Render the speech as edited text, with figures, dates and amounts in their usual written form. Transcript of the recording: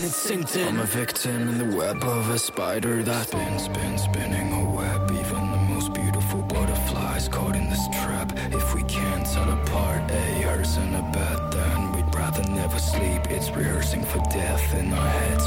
and it's synced in. I'm a victim in the web of a spider that spinning a web. Even the most beautiful butterflies caught in this trap. If we can't tell apart a ours and a bed, then we'd rather never sleep. It's rehearsing for death in our heads.